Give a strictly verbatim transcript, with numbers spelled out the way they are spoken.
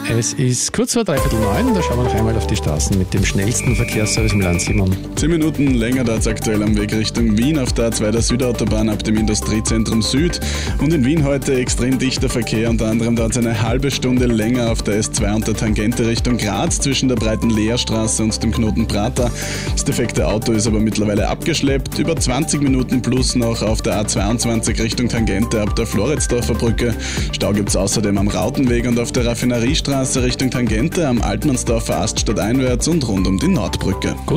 Es ist kurz vor dreiviertel neun, da schauen wir noch einmal auf die Straßen mit dem schnellsten Verkehrsservice im Land, Simon. Zehn Minuten länger dauert es aktuell am Weg Richtung Wien auf der A zwei der Südautobahn ab dem Industriezentrum Süd. Und in Wien heute extrem dichter Verkehr, unter anderem dauert es eine halbe Stunde länger auf der S zwei und der Tangente Richtung Graz zwischen der breiten Leerstraße und dem Knoten Prater. Das defekte Auto ist aber mittlerweile abgeschleppt. Über zwanzig Minuten plus noch auf der A zweiundzwanzig Richtung Tangente ab der Floridsdorfer Brücke. Stau gibt es außerdem am Rautenweg und auf der Raffineriestraße Richtung Tangente am Altmannsdorfer Ast stadteinwärts und rund um die Nordbrücke. Gut.